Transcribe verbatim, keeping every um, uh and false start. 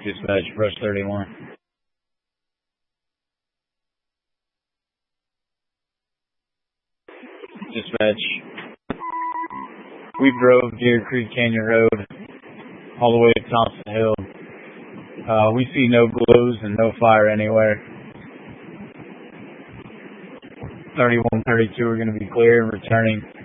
Dispatch, Brush thirty-one. Dispatch. We drove Deer Creek Canyon Road all the way to Thompson Hill. Uh, we see no glows and no fire anywhere. thirty-one thirty-two are going to be clear and returning.